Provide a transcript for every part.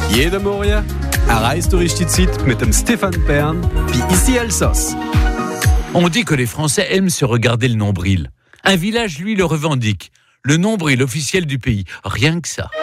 Jede Morgen reist durch die Zeit mit dem Stefan Bern, wie ici Elsass. On dit que les Français aiment se regarder le nombril. Un village, lui, le revendique. Le nombril officiel du pays. Rien que ça.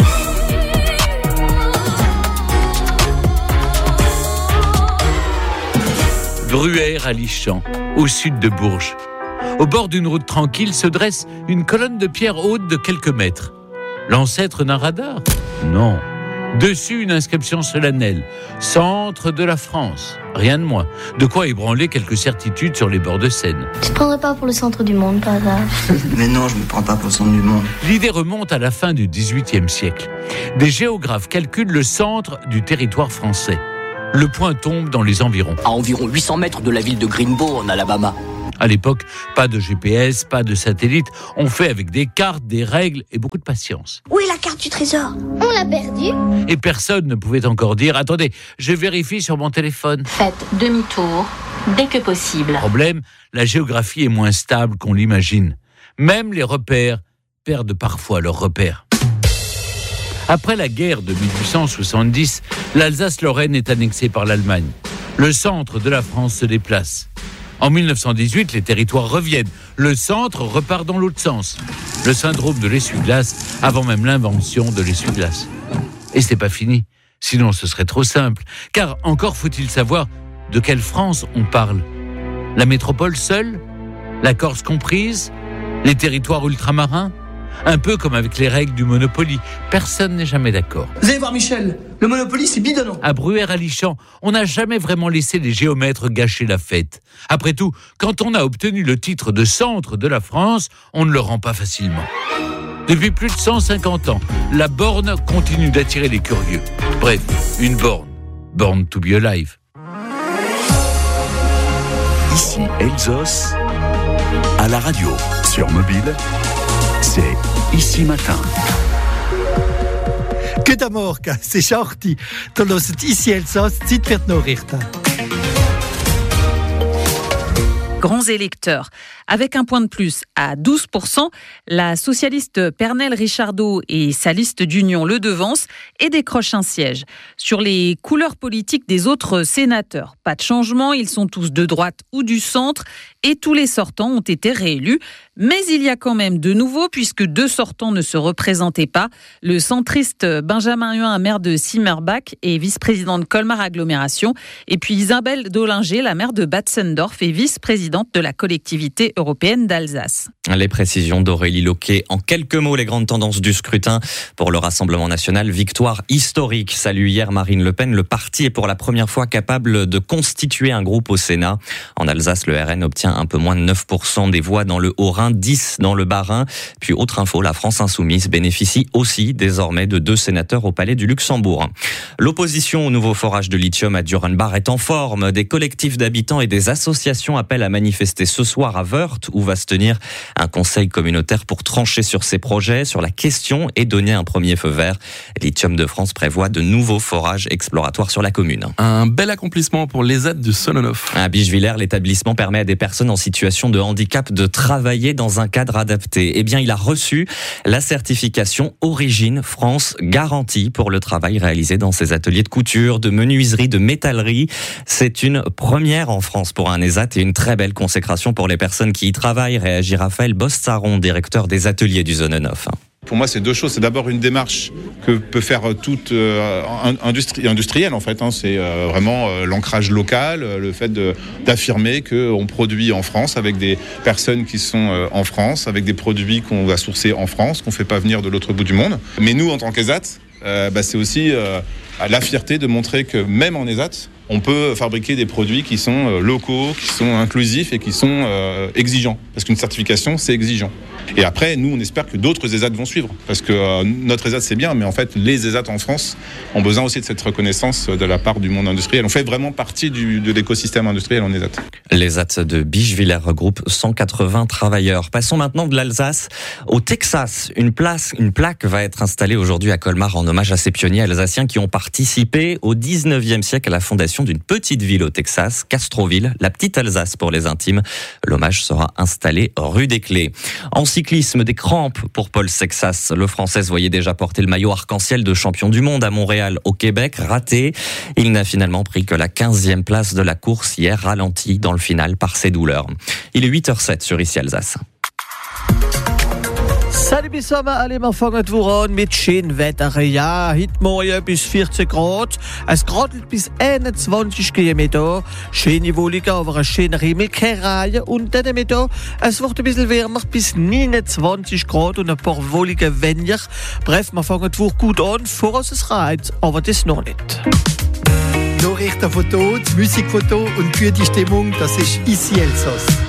Bruère-à-Lichamp, au sud de Bourges. Au bord d'une route tranquille se dresse une colonne de pierre haute de quelques mètres. L'ancêtre d'un radar ? Non. Dessus, une inscription solennelle. Centre de la France. Rien de moins. De quoi ébranler quelques certitudes sur les bords de Seine. Tu te prendrais pas pour le centre du monde, par hasard? Mais non, je me prends pas pour le centre du monde. L'idée remonte à la fin du XVIIIe siècle. Des géographes calculent le centre du territoire français. Le point tombe dans les environs. À environ 800 mètres de la ville de Greenbow, en Alabama. À l'époque, pas de GPS, pas de satellite. On fait avec des cartes, des règles et beaucoup de patience. Où est la carte du trésor? On l'a perdue. Et personne ne pouvait encore dire « Attendez, je vérifie sur mon téléphone ». Faites demi-tour dès que possible. Problème, la géographie est moins stable qu'on l'imagine. Même les repères perdent parfois leurs repères. Après la guerre de 1870, l'Alsace-Lorraine est annexée par l'Allemagne. Le centre de la France se déplace. En 1918, les territoires reviennent. Le centre repart dans l'autre sens. Le syndrome de l'essuie-glace, avant même l'invention de l'essuie-glace. Et c'est pas fini. Sinon, ce serait trop simple. Car encore faut-il savoir de quelle France on parle. La métropole seule ? La Corse comprise ? Les territoires ultramarins ? Un peu comme avec les règles du Monopoly. Personne n'est jamais d'accord. Vous allez voir Michel, le Monopoly c'est bidonnant. À Bruère-à-Lichamp, on n'a jamais vraiment laissé les géomètres gâcher la fête. Après tout, quand on a obtenu le titre de centre de la France, on ne le rend pas facilement. Depuis plus de 150 ans, la borne continue d'attirer les curieux. Bref, une borne. Born to be alive. Ici Elsass, à la radio, sur mobile, c'est Ici Matin. Guten Morgen, es ist 8 Uhr. Du hörst «Ici Elsass», Zeit für die Nachrichten. Grands électeurs. Avec un point de plus à 12%, la socialiste Pernelle Richardot et sa liste d'union le devancent et décrochent un siège. Sur les couleurs politiques des autres sénateurs, pas de changement, ils sont tous de droite ou du centre et tous les sortants ont été réélus. Mais il y a quand même de nouveaux puisque 2 sortants ne se représentaient pas. Le centriste Benjamin Huin, maire de Simmerbach et vice-président de Colmar Agglomération. Et puis Isabelle Dollinger, la maire de Batzendorf et vice-présidente de la collectivité européenne d'Alsace. Les précisions d'Aurélie Loquet. En quelques mots, les grandes tendances du scrutin pour le Rassemblement national. Victoire historique. Salut hier Marine Le Pen. Le parti est pour la première fois capable de constituer un groupe au Sénat. En Alsace, le RN obtient un peu moins de 9% des voix dans le Haut-Rhin, 10 dans le Bas-Rhin. Puis autre info, la France insoumise bénéficie aussi désormais de 2 sénateurs au Palais du Luxembourg. L'opposition au nouveau forage de lithium à Durenbach est en forme. Des collectifs d'habitants et des associations appellent à manifester ce soir à Wörth, où va se tenir un conseil communautaire pour trancher sur ces projets, sur la question et donner un premier feu vert. Lithium de France prévoit de nouveaux forages exploratoires sur la commune. Un bel accomplissement pour l'ESAT de Solonoff. À Bischwiller, l'établissement permet à des personnes en situation de handicap de travailler dans un cadre adapté. Eh bien, il a reçu la certification Origine France Garantie pour le travail réalisé dans ses ateliers de couture, de menuiserie, de métallerie. C'est une première en France pour un ESAT et une très belle consécration pour les personnes qui y travaillent, réagit Raphaël Bostaron, directeur des ateliers du Zonenov. Pour moi, c'est 2 choses. C'est d'abord une démarche que peut faire toute industrielle, en fait. C'est vraiment l'ancrage local, le fait d'affirmer qu'on produit en France avec des personnes qui sont en France, avec des produits qu'on va sourcer en France, qu'on ne fait pas venir de l'autre bout du monde. Mais nous, en tant qu'ESAT, c'est aussi la fierté de montrer que même en ESAT, on peut fabriquer des produits qui sont locaux, qui sont inclusifs et qui sont exigeants. Parce qu'une certification, c'est exigeant. Et après, nous, on espère que d'autres ESAT vont suivre. Parce que notre ESAT, c'est bien, mais en fait, les ESAT en France ont besoin aussi de cette reconnaissance de la part du monde industriel. On fait vraiment partie de l'écosystème industriel en ESAT. L'ESAT de Bischwiller regroupe 180 travailleurs. Passons maintenant de l'Alsace au Texas. Une plaque va être installée aujourd'hui à Colmar en hommage à ces pionniers alsaciens qui ont participé au 19e siècle à la fondation création d'une petite ville au Texas, Castroville, la petite Alsace pour les intimes. L'hommage sera installé rue des Clés. En cyclisme, des crampes pour Paul Sexas. Le Français se voyait déjà porter le maillot arc-en-ciel de champion du monde à Montréal, au Québec, raté. Il n'a finalement pris que la 15e place de la course hier, ralenti dans le final par ses douleurs. Il est 8h07 sur Ici Alsace. Salut bis Sommer, alle, wir fangen an mit schönem Wetter. Ja, heute Morgen bis 14 Grad. Es gradelt bis 21 km. Schöne Wolken, aber ein schöner Himmel, keine Reihe. Und dann mit da, es wird ein bisschen wärmer bis 29 Grad und ein paar Wolken weniger. Bref, wir fangen die Woche gut an, vor uns es reizt, aber das noch nicht. Nachrichtenfoto, Musikfoto und gute Stimmung, das ist Ici Elsass.